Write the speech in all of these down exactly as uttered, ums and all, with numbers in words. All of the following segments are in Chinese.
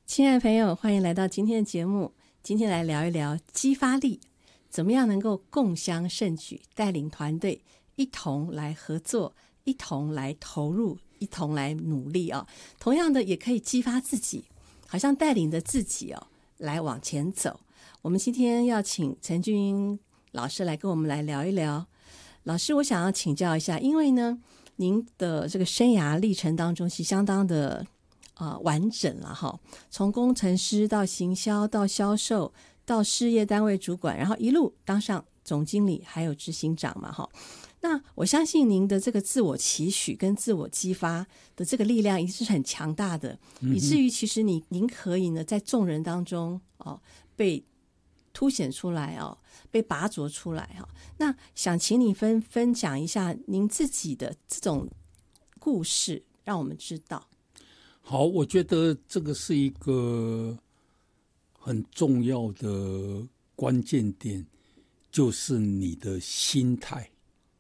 亲爱的朋友，欢迎来到今天的节目。今天来聊一聊激发力，怎么样能够共襄盛举，带领团队一同来合作，一同来投入，一同来努力哦。同样的，也可以激发自己，好像带领着自己哦来往前走。我们今天要请陈俊英老师来跟我们来聊一聊。老师，我想要请教一下，因为呢，您的这个生涯历程当中是相当的呃完整了哈，从工程师到行销到销售到事业单位主管，然后一路当上总经理还有执行长嘛哈。那我相信您的这个自我期许跟自我激发的这个力量一定是很强大的，嗯、以至于其实你您可以呢在众人当中哦被凸显出来哦，被拔擢出来哈、哦。那想请你分分享一下您自己的这种故事，让我们知道。 好，我觉得这个是一个很重要的关键点，就是你的心态。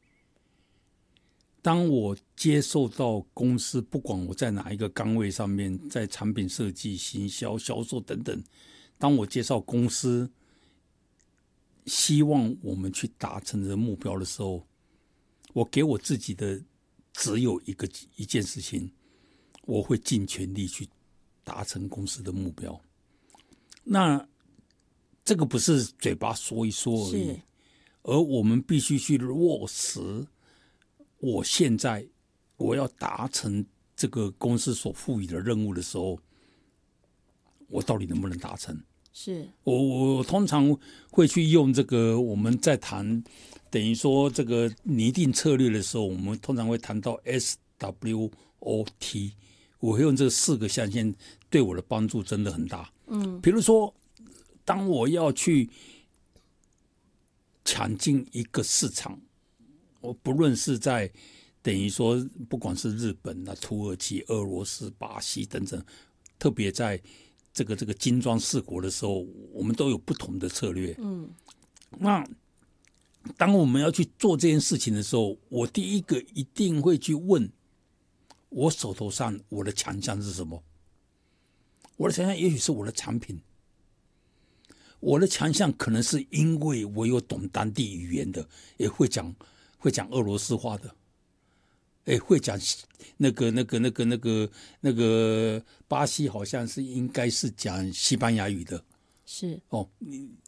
当我接受到公司，不管我在哪一个岗位上面，在产品设计、行销、销售等等，当我介绍公司希望我们去达成的目标的时候，我给我自己的只有一个一件事情，我会尽全力去达成公司的目标。那这个不是嘴巴说一说而已，而我们必须去落实。我现在我要达成这个公司所赋予的任务的时候，我到底能不能达成？ 是我我通常会去用这个，我们在谈等于说这个拟定策略的时候，我们通常会谈到 S W O T， 我会用这四个象限，对我的帮助真的很大。嗯，比如说，当我要去抢进一个市场，我不论是在等于说，不管是日本啊、土耳其、俄罗斯、巴西等等，特别在这个这个金砖四国的时候，我们都有不同的策略。嗯，那当我们要去做这件事情的时候，我第一个一定会去问，我手头上我的强项是什么？我的强项也许是我的产品，我的强项可能是因为我有懂当地语言的，也会讲会讲俄罗斯话的。哎，会讲那个、那个、那个、那个、那个巴西好像是应该是讲西班牙语的， 是哦。